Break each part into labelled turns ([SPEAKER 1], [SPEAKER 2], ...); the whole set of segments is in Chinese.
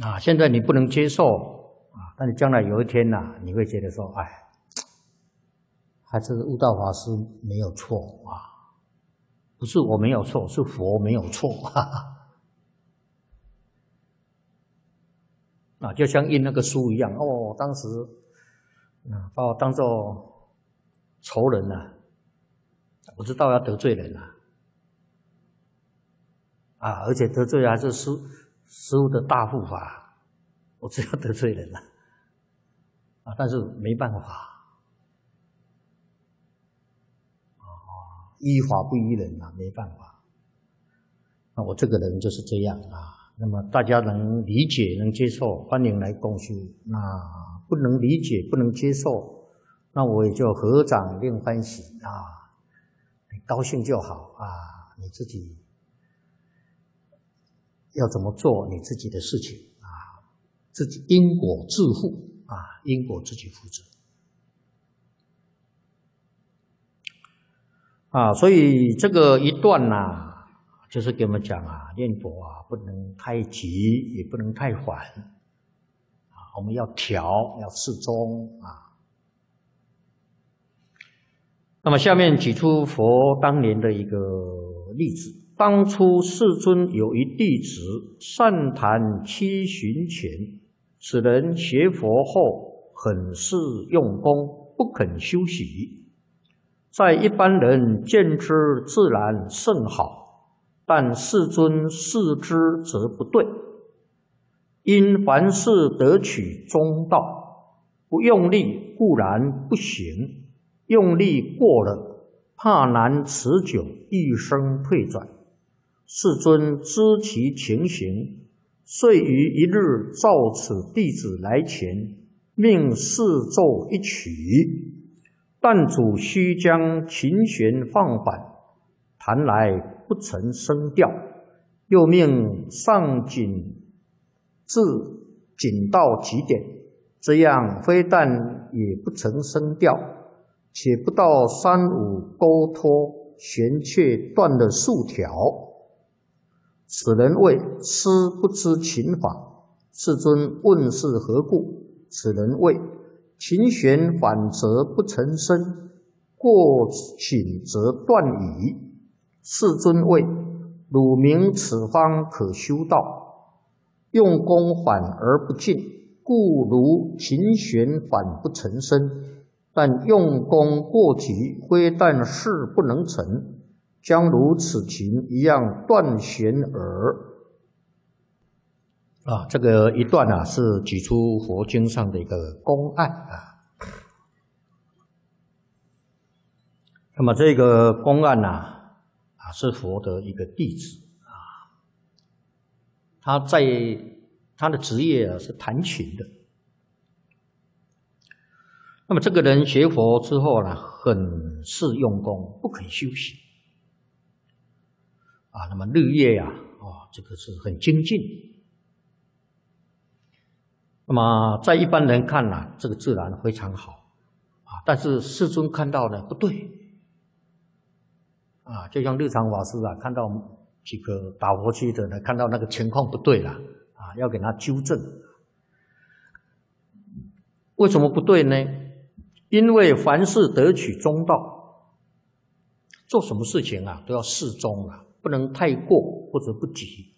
[SPEAKER 1] 啊，现在你不能接受啊，但你将来有一天呐，你会觉得说，哎，还是悟道法师没有错啊，不是我没有错，是佛没有错，哈哈。啊，就像印那个书一样，哦，当时把我当作仇人了，我知道要得罪人了，啊，而且得罪还是师父的大护法，我知道得罪人了，啊，但是没办法，依法不依人啊，没办法。那我这个人就是这样啊。那么大家能理解、能接受，欢迎来共修；那不能理解、不能接受，那我也就合掌令欢喜啊，你高兴就好啊，你自己要怎么做你自己的事情啊，自己因果自负啊，因果自己负责啊。所以这个一段呐，就是给我们讲啊，念佛啊，不能太急，也不能太缓啊，我们要调，要适中啊。那么下面举出佛当年的一个例子：当初世尊有一弟子善谈七旬前，此人学佛后很是用功，不肯休息，在一般人见之自然甚好。但世尊视之则不对，因凡事得取中道，不用力固然不行，用力过了，怕难持久，一生退转。世尊知其情形，遂于一日召此弟子来前，命示奏一曲，但主须将琴弦放缓，弹来不成声调，又命上紧至紧到极点，这样非但也不成声调，且不到三五勾脱，弦却断了数条。此人谓师不知琴法。世尊问是何故？此人谓琴弦反则不成声，过琴则断矣。世尊谓：汝明此方可修道，用功反而不进，故如琴弦反不成声。但用功过急，非但事不能成，将如此琴一样断弦耳。啊，这个一段啊，是举出佛经上的一个公案啊。那么这个公案呢，是佛的一个弟子啊，他在他的职业啊是弹琴的。那么这个人学佛之后呢，很是用功，不肯休息啊。那么日夜啊，这个是很精进。那么在一般人看呢，这个自然非常好啊，但是世尊看到呢，不对。啊，就像日常法师啊，看到几个打佛机的呢，看到那个情况不对了，啊，要给他纠正。为什么不对呢？因为凡事得取中道，做什么事情啊，都要适中啊，不能太过或者不急。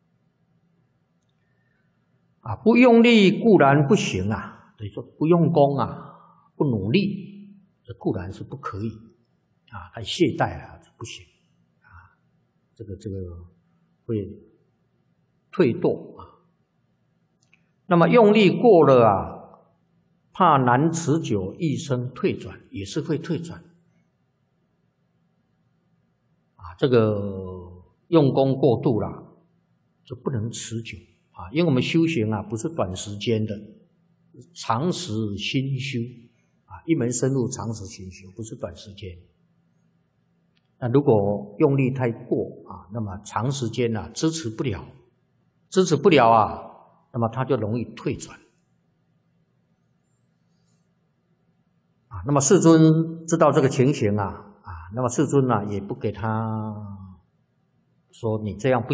[SPEAKER 1] 啊，不用力固然不行啊，等于说不用功啊，不努力，这固然是不可以。啊，太懈怠了，这不行啊！这个会退堕啊。那么用力过了啊，怕难持久，一生退转，也是会退转啊。这个用功过度了，就不能持久啊。因为我们修行啊，不是短时间的，长时心修啊，一门深入，长时心修，不是短时间。那如果用力太过啊，那么长时间啊支持不了啊，那么它就容易退转啊。那么世尊知道这个情形啊，那么世尊呢也不给他说你这样不